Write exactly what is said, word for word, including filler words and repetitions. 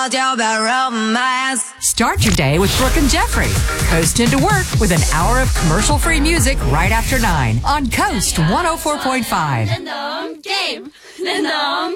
told you about romance. Start your day with Brooke and Jeffrey. Coast into work with an hour of commercial-free music right after nine on Coast one oh four point five. Game.